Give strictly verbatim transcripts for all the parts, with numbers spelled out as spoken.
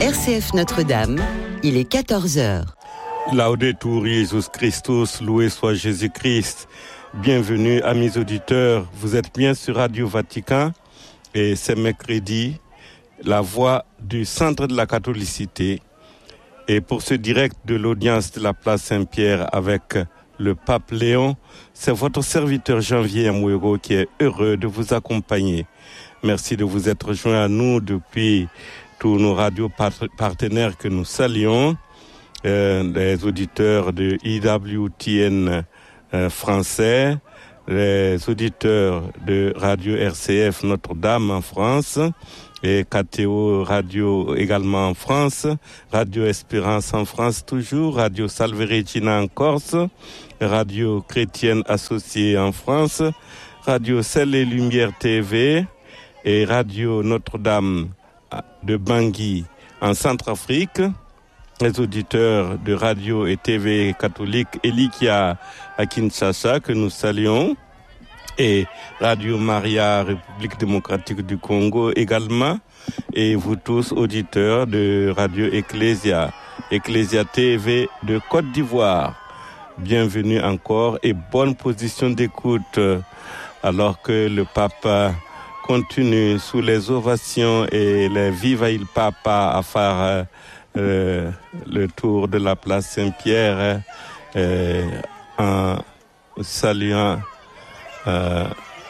R C F Notre-Dame, il est quatorze heures. Laudetur Jesus Christus, loué soit Jésus-Christ. Bienvenue amis auditeurs, vous êtes bien sur Radio Vatican et c'est mercredi, la voix du centre de la catholicité. Et pour ce direct de l'audience de la place Saint-Pierre avec le pape Léon, c'est votre serviteur Janvier Amouero qui est heureux de vous accompagner. Merci de vous être joints à nous depuis tous nos radios partenaires que nous saluons, euh, les auditeurs de I W T N euh, français, les auditeurs de Radio R C F Notre-Dame en France, et K T O Radio également en France, Radio Espérance en France toujours, Radio Salve Regina en Corse, Radio Chrétienne Associée en France, Radio Ciel et Lumière T V et Radio Notre-Dame de Bangui en Centrafrique, les auditeurs de Radio et T V catholique Elikia à Kinshasa que nous saluons, et Radio Maria, République démocratique du Congo également, et vous tous auditeurs de Radio Ecclesia, Ecclesia T V de Côte d'Ivoire. Bienvenue encore et bonne position d'écoute alors que le pape continue sous les ovations et les Viva il Papa à faire euh, le tour de la place Saint-Pierre euh, en saluant Euh,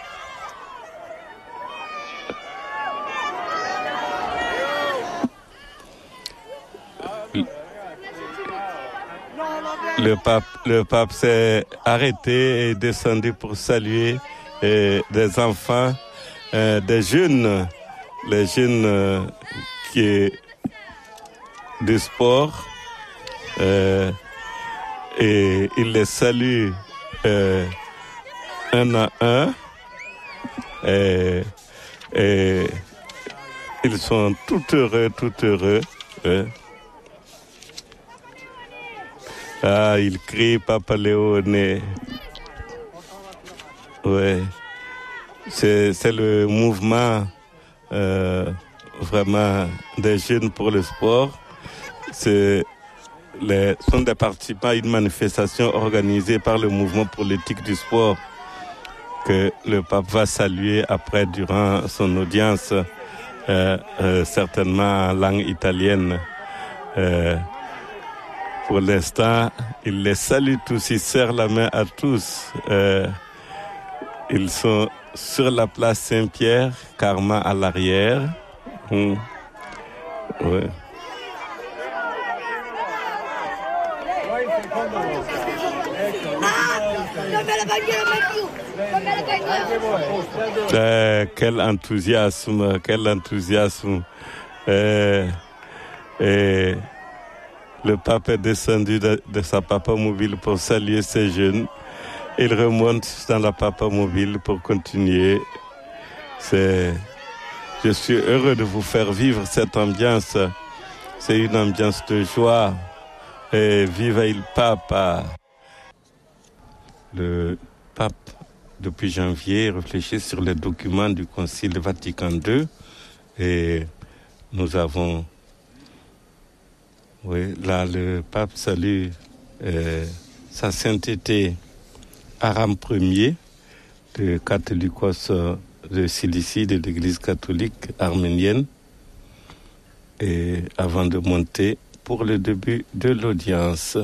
le pape, le pape s'est arrêté et descendu pour saluer euh, des enfants, euh, des jeunes, les jeunes euh, qui du sport, euh, et il les salue euh, un à un, et, et ils sont tout heureux, tout heureux. Hein. Ah, ils crient Papa Léone. Ouais, c'est, c'est le mouvement euh, vraiment des jeunes pour le sport. C'est les, sont des participants à une manifestation organisée par le mouvement pour l'éthique du sport, que le pape va saluer après durant son audience, euh, euh, certainement en langue italienne. Euh, pour l'instant, il les salue tous, il serre la main à tous. Euh, ils sont sur la place Saint-Pierre, Carma à l'arrière. Hum. Ouais. Euh, quel enthousiasme, quel enthousiasme. Euh, euh, le pape est descendu de, de sa papa mobile pour saluer ces jeunes. Il remonte dans la papa mobile pour continuer. C'est, je suis heureux de vous faire vivre cette ambiance. C'est une ambiance de joie. Et viva il Papa. Le pape, depuis janvier, réfléchit sur les documents du Concile Vatican deux et nous avons, oui, là le pape salue euh, sa sainteté Aram Ier de Catholicos de Cilicie de l'Église catholique arménienne, et avant de monter pour le début de l'audience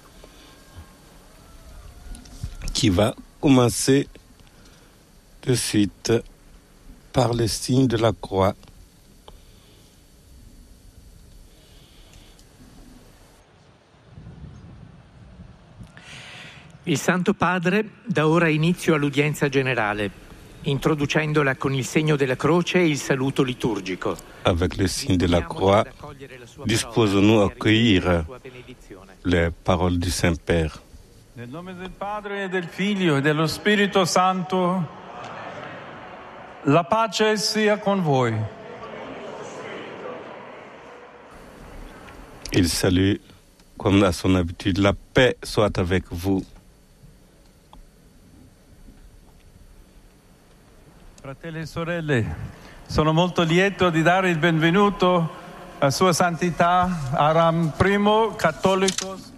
qui va commencer de suite par le signe de la croix. Il Santo Padre dà ora inizio all'udienza generale, introducendola con il segno della croce e il saluto liturgico. Avec le signe de la croix, disposons-nous à accueillir les paroles du Saint-Père. Nel nome del Padre e del Figlio e dello Spirito Santo, la pace sia con voi. Il salue, comme à son habitude, la paix soit avec vous. Fratelli e sorelle, sono molto lieto di dare il benvenuto a Sua Santità Aram I, Cattolicos.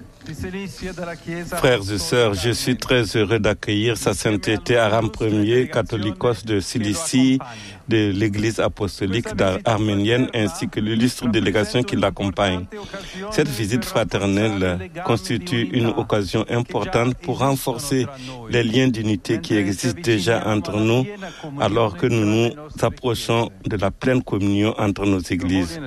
Frères et sœurs, je suis très heureux d'accueillir Sa Sainteté Aram Ier, catholicos de Cilicie, de l'Église apostolique arménienne, ainsi que l'illustre délégation qui l'accompagne. Cette visite fraternelle constitue une occasion importante pour renforcer les liens d'unité qui existent déjà entre nous, alors que nous nous approchons de la pleine communion entre nos églises.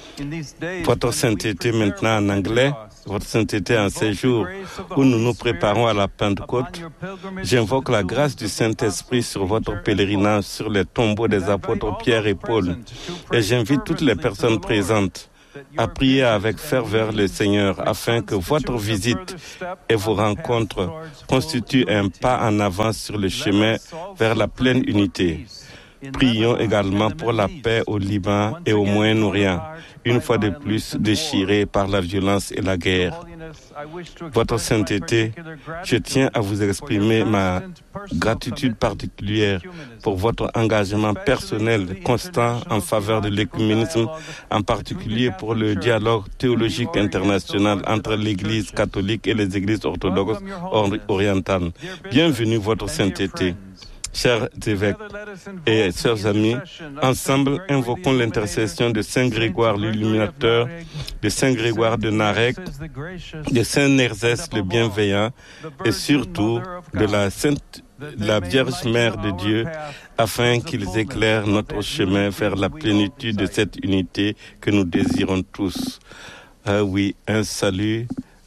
Votre sainteté maintenant en anglais, votre sainteté en ces jours où nous nous préparons à la Pentecôte, j'invoque la grâce du Saint-Esprit sur votre pèlerinage sur les tombeaux des apôtres Pierre et Paul, et j'invite toutes les personnes présentes à prier avec ferveur le Seigneur afin que votre visite et vos rencontres constituent un pas en avant sur le chemin vers la pleine unité. Prions également pour la paix au Liban et au Moyen-Orient, une fois de plus déchiré par la violence et la guerre. Votre sainteté, je tiens à vous exprimer ma gratitude particulière pour votre engagement personnel constant en faveur de l'écuménisme, en particulier pour le dialogue théologique international entre l'Église catholique et les églises orthodoxes orientales. Bienvenue, votre sainteté. Chers évêques et chers amis, ensemble, invoquons l'intercession de Saint Grégoire l'Illuminateur, de Saint Grégoire de Narek, de Saint Nerzès le Bienveillant et surtout de la Sainte la Vierge Mère de Dieu, afin qu'ils éclairent notre chemin vers la plénitude de cette unité que nous désirons tous. Ah oui, un salut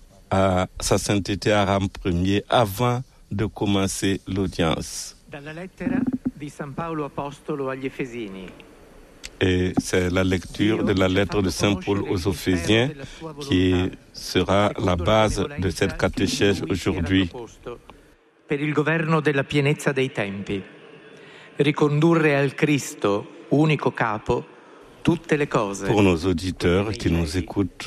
à Sa Sainteté Aram Ier avant de commencer l'audience. Dalla lettera di San Paolo Apostolo agli Efesini. Et c'est la lecture de la lettre de Saint Paul aux Éphésiens qui sera la base de cette catéchèse aujourd'hui. Per il governo della pienezza dei tempi, ricondurre al Cristo, unico capo, tutte le cose. Pour nos auditeurs qui nous écoutent,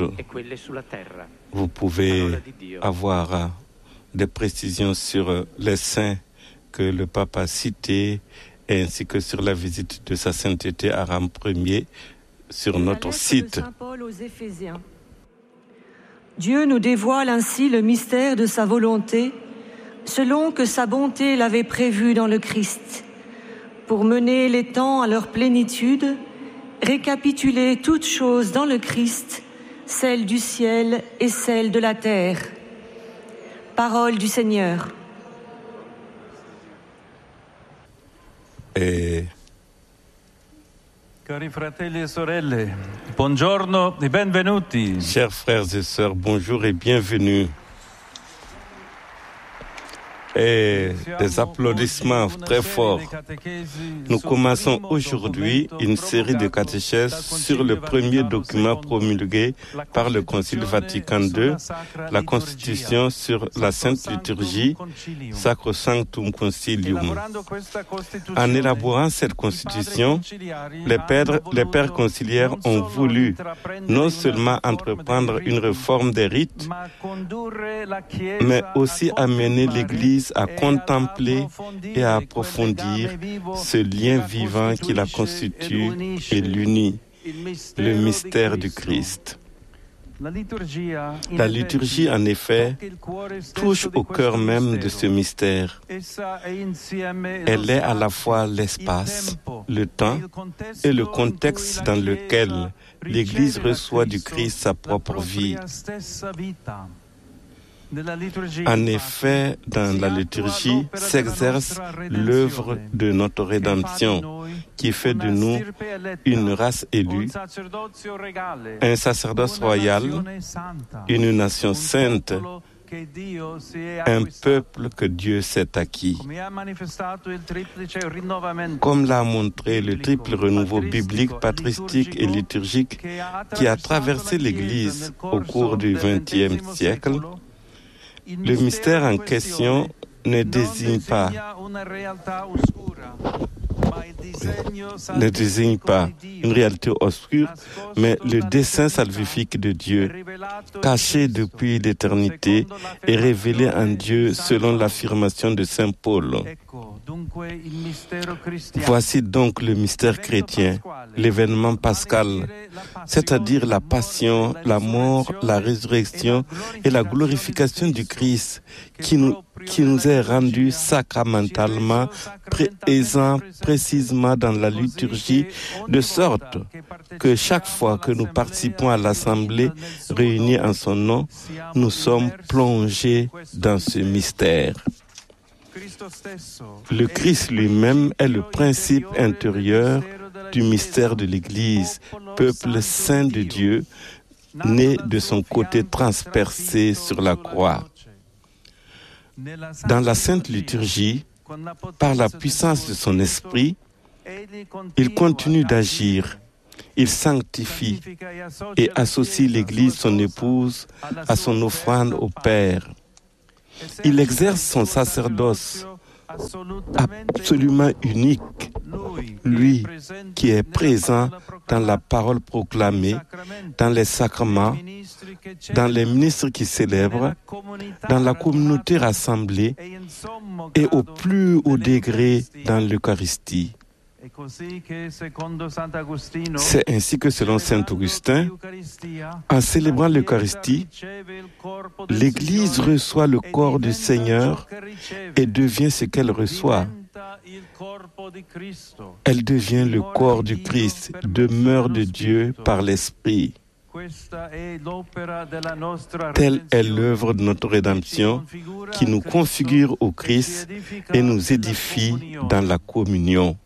vous pouvez avoir des précisions sur les saints que le pape a cités, ainsi que sur la visite de Sa Sainteté Aram Ier sur notre site. Saint Paul aux Éphésiens. Dieu nous dévoile ainsi le mystère de sa volonté, selon que sa bonté l'avait prévu dans le Christ, pour mener les temps à leur plénitude, récapituler toutes choses dans le Christ, celles du ciel et celles de la terre. Parole du Seigneur. Et Cari fratelli e sorelle, buongiorno e benvenuti. Chers frères et sœurs, bonjour et bienvenue. Et des applaudissements très forts. Nous commençons aujourd'hui une série de catéchèses sur le premier document promulgué par le Concile Vatican deux, la Constitution sur la Sainte Liturgie, Sacrosanctum Concilium. En élaborant cette Constitution, les pères, les pères conciliaires ont voulu non seulement entreprendre une réforme des rites, mais aussi amener l'Église à contempler et à approfondir ce lien vivant qui la constitue et l'unit, le mystère du Christ. La liturgie, en effet, touche au cœur même de ce mystère. Elle est à la fois l'espace, le temps et le contexte dans lequel l'Église reçoit du Christ sa propre vie. En effet, dans la liturgie s'exerce l'œuvre de notre rédemption, qui fait de nous une race élue, un sacerdoce royal, une nation sainte, un peuple que Dieu s'est acquis. Comme l'a montré le triple renouveau biblique, patristique et liturgique qui a traversé l'Église au cours du vingtième siècle, le mystère en question ne désigne pas ne désigne pas une réalité obscure, mais le dessein salvifique de Dieu, caché depuis l'éternité et révélé en Dieu selon l'affirmation de saint Paul. Voici donc le mystère chrétien, l'événement pascal, c'est-à-dire la passion, la mort, la résurrection et la glorification du Christ qui nous, qui nous est rendu sacramentalement présent précisément dans la liturgie, de sorte que chaque fois que nous participons à l'assemblée réunie en son nom, nous sommes plongés dans ce mystère. Le Christ lui-même est le principe intérieur du mystère de l'Église, peuple saint de Dieu, né de son côté transpercé sur la croix. Dans la Sainte Liturgie, par la puissance de son esprit, il continue d'agir, il sanctifie et associe l'Église, son épouse, à son offrande au Père. Il exerce son sacerdoce absolument unique, lui qui est présent dans la parole proclamée, dans les sacrements, dans les ministres qui célèbrent, dans la communauté rassemblée et au plus haut degré dans l'Eucharistie. C'est ainsi que, selon saint Augustin, en célébrant l'Eucharistie, l'Église reçoit le corps du Seigneur et devient ce qu'elle reçoit. Elle devient le corps du Christ, demeure de Dieu par l'Esprit. Telle est l'œuvre de notre rédemption qui nous configure au Christ et nous édifie dans la communion.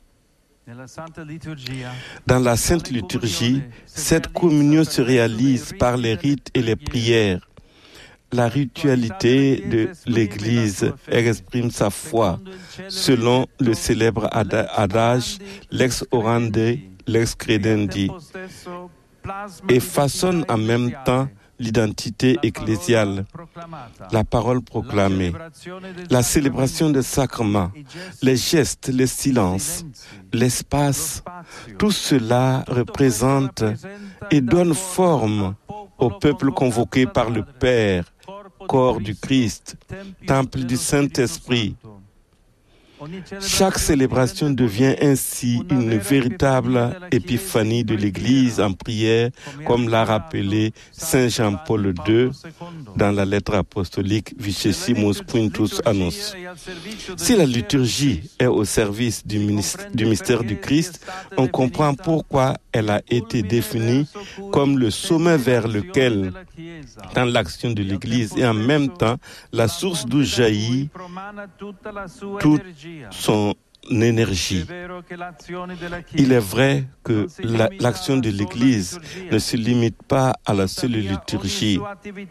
Dans la Sainte Liturgie, cette communion se réalise par les rites et les prières. La ritualité de l'Église exprime sa foi selon le célèbre adage « lex orandi, lex credendi » et façonne en même temps l'identité ecclésiale, la parole proclamée, la célébration des sacrements, les gestes, les silences, l'espace, tout cela représente et donne forme au peuple convoqué par le Père, corps du Christ, temple du Saint-Esprit. Chaque célébration devient ainsi une véritable épiphanie de l'Église en prière, comme l'a rappelé saint Jean-Paul deux dans la lettre apostolique Vicesimus Quintus Annus. Si la liturgie est au service du, ministère, du mystère du Christ, on comprend pourquoi elle a été définie comme le sommet vers lequel, dans l'action de l'Église, et en même temps la source d'où jaillit toute son énergie. Il est vrai que la, l'action de l'Église ne se limite pas à la seule liturgie,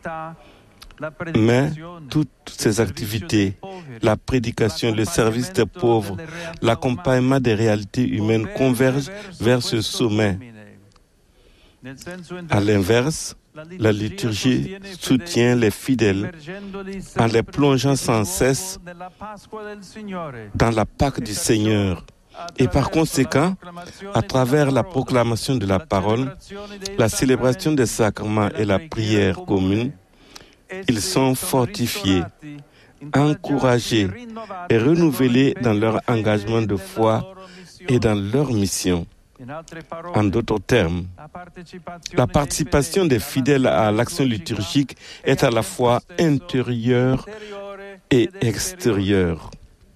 mais toutes ces activités, la prédication, le service des pauvres, l'accompagnement des réalités humaines convergent vers ce sommet. À l'inverse, la liturgie soutient les fidèles en les plongeant sans cesse dans la Pâque du Seigneur. Et par conséquent, à travers la proclamation de la parole, la célébration des sacrements et la prière commune, ils sont fortifiés, encouragés et renouvelés dans leur engagement de foi et dans leur mission. En d'autres termes, la participation des fidèles à l'action liturgique est à la fois intérieure et extérieure.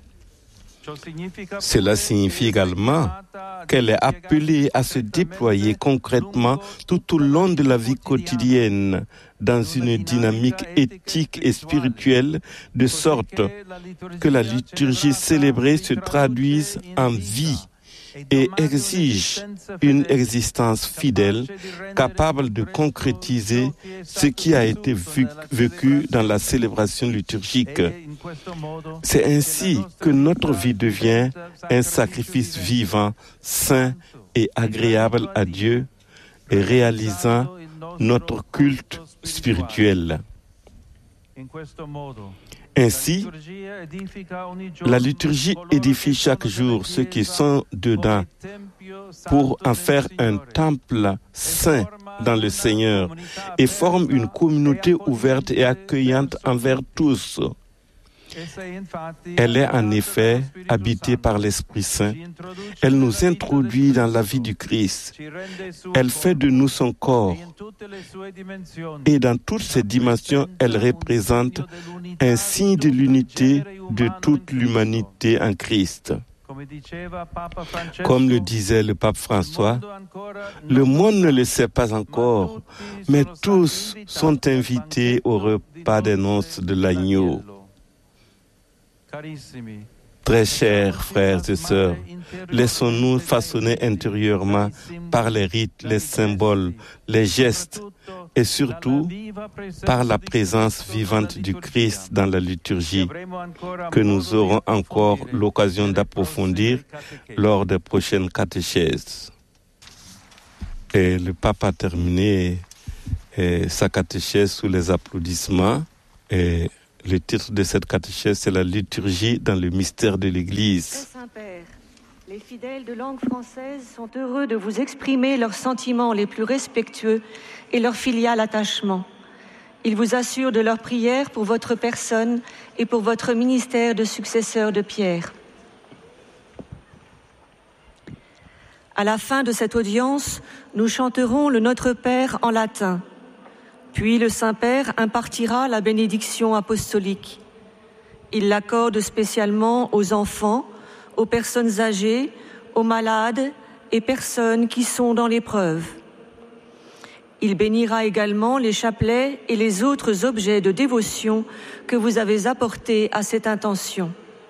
Cela signifie également qu'elle est appelée à se déployer concrètement tout au long de la vie quotidienne dans une dynamique éthique et spirituelle, de sorte que la liturgie célébrée se traduise en vie et exige une existence fidèle, capable de concrétiser ce qui a été vu, vécu dans la célébration liturgique. C'est ainsi que notre vie devient un sacrifice vivant, saint et agréable à Dieu, et réalisant notre culte spirituel. Ainsi, la liturgie édifie chaque jour ceux qui sont dedans pour en faire un temple saint dans le Seigneur et forme une communauté ouverte et accueillante envers tous. Elle est en effet habitée par l'Esprit Saint. Elle nous introduit dans la vie du Christ. Elle fait de nous son corps. Et dans toutes ses dimensions, elle représente un signe de l'unité de toute l'humanité en Christ. Comme le disait le pape François, le monde ne le sait pas encore, mais tous sont invités au repas des noces de l'agneau. Très chers frères et sœurs, laissons-nous façonner intérieurement par les rites, les symboles, les gestes et surtout par la présence vivante du Christ dans la liturgie que nous aurons encore l'occasion d'approfondir lors des prochaines catéchèses. Et le pape a terminé eh, sa catéchèse sous les applaudissements et le titre de cette catéchèse, c'est la liturgie dans le mystère de l'Église. Saint-Père, les fidèles de langue française sont heureux de vous exprimer leurs sentiments les plus respectueux et leur filial attachement. Ils vous assurent de leur prière pour votre personne et pour votre ministère de successeur de Pierre. À la fin de cette audience, nous chanterons le Notre Père en latin. Puis le Saint-Père impartira la bénédiction apostolique. Il l'accorde spécialement aux enfants, aux personnes âgées, aux malades et personnes qui sont dans l'épreuve. Il bénira également les chapelets et les autres objets de dévotion que vous avez apportés à cette intention.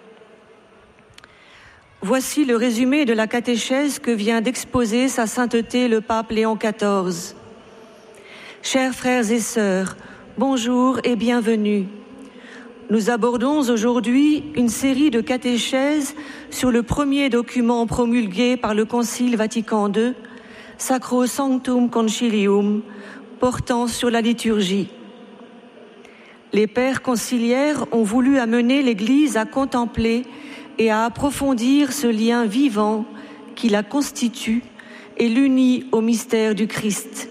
Voici le résumé de la catéchèse que vient d'exposer sa sainteté le pape Léon quatorze. Chers frères et sœurs, bonjour et bienvenue. Nous abordons aujourd'hui une série de catéchèses sur le premier document promulgué par le Concile Vatican deux, Sacrosanctum Concilium, portant sur la liturgie. Les pères conciliaires ont voulu amener l'Église à contempler et à approfondir ce lien vivant qui la constitue et l'unit au mystère du Christ.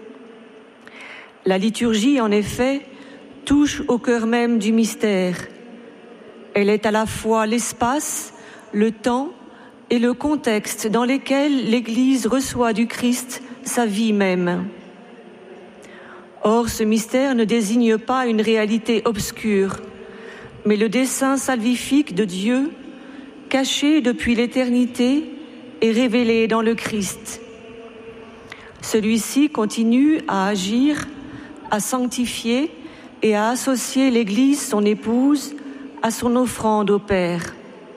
La liturgie, en effet, touche au cœur même du mystère. Elle est à la fois l'espace, le temps et le contexte dans lesquels l'Église reçoit du Christ sa vie même. Or, ce mystère ne désigne pas une réalité obscure, mais le dessein salvifique de Dieu, caché depuis l'éternité et révélé dans le Christ. Celui-ci continue à agir, à sanctifier et à associer l'Église, son épouse, à son offrande au Père.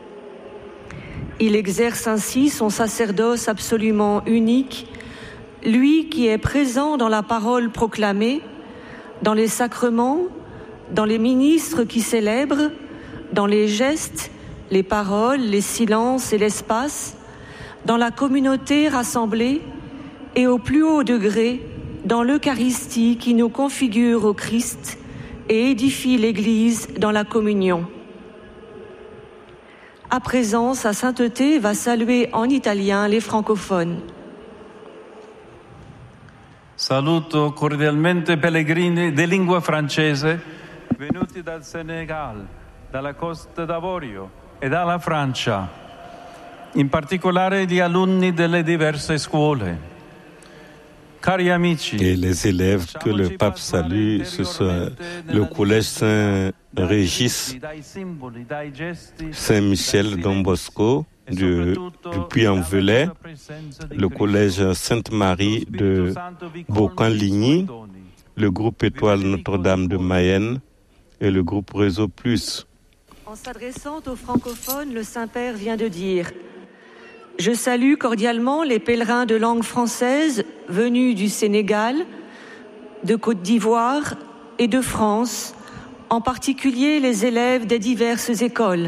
Il exerce ainsi son sacerdoce absolument unique, lui qui est présent dans la parole proclamée, dans les sacrements, dans les ministres qui célèbrent, dans les gestes, les paroles, les silences et l'espace, dans la communauté rassemblée et au plus haut degré, dans l'Eucharistie qui nous configure au Christ et édifie l'Église dans la communion. À présent, sa sainteté va saluer en italien les francophones. Saluto cordialmente pellegrini di lingua francese venuti dal Senegal, dalla Costa d'Avorio e dalla Francia, in particolare gli alunni delle diverse scuole. Et les élèves que le pape salue, ce soit le collège Saint-Régis, Saint-Michel Don Bosco du, du Puy-en-Velay, le collège Sainte-Marie de Beaucamp-Ligny, le groupe Étoile Notre-Dame de Mayenne et le groupe Réseau Plus. En s'adressant aux francophones, le Saint-Père vient de dire: je salue cordialement les pèlerins de langue française venus du Sénégal, de Côte d'Ivoire et de France, en particulier les élèves des diverses écoles.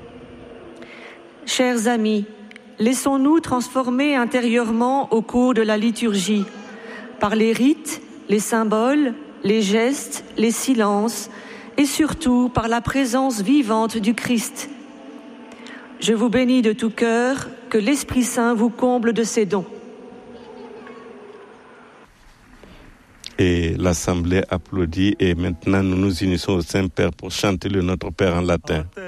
Chers amis, laissons-nous transformer intérieurement au cours de la liturgie, par les rites, les symboles, les gestes, les silences et surtout par la présence vivante du Christ. Je vous bénis de tout cœur, que l'Esprit Saint vous comble de ses dons. Et l'Assemblée applaudit et maintenant nous nous unissons au Saint-Père pour chanter le Notre Père en latin.